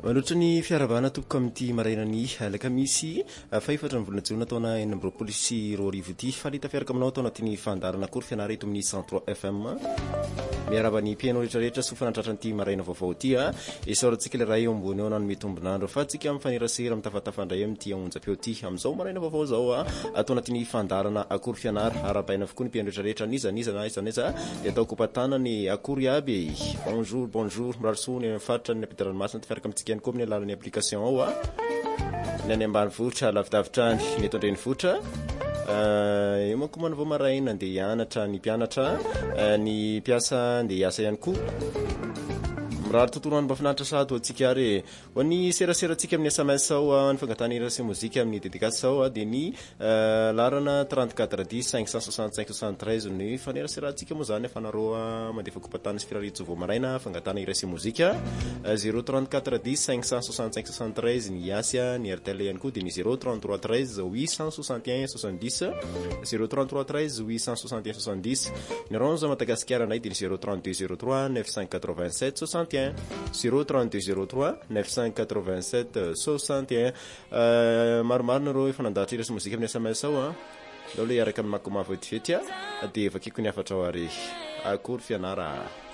Manoatra ny fiaravana toboko amin'ity marainany alaka misy faefatra ny volana jona taona 2024 falita fiaraka aminao tao anatin'ny fandarana akory fianara eto amin'ny 103 FM miarabany piaino rehetrarehetra sofana tratran'ity maraina vaovao ty isaorantsika le raha eo ambony eo nano mitombonandro fa tsika mifanerasera mitafatafaindray amin'ity onjam-peo ty amin'izao maraina vaovao zao atao anatin'ny fandarana akory fianara arabaina avokoa ny piaino rehetrarehetra nizanizana izaneza de ataoko patana ny akory aby bonjour miraroso ny faritra ny ampidaranomasina ty fiaraka amintsika ihany koa amin'ny alalan'ny application ao ny any ambany vohitra lavidavitrany ny eto andreny vohitra eo manko mana vao maraina andeha hianatra ny mpianatra ny mpiasa andeha hiasa ihany koa mirary tontolo any mba finaritra sady atsika ary ho ny seraseratsika amin'ny SMS ao ny fangatana irasy mozika amin'ny dédicace ao dia ny larana 34 10 565 73 ny faneraseratsika moa zany afanaroa mandefa kopatana sy firaritsy vao maraina fangatana irasy mozika 034 10 565 73 ny Asia ny RTL ihany koa dia ny 033 13 861 70 033 13 861 70 ny Ronza Madagasikara nay dia ny 032 03 987 61 032 03 987 61 maromaro nareo efa nandahatra irasy mozika amin'ny SMS ao dao le iaraka amin'ny makomavo etifety dia vakiko ny afatra ao ary akory fianara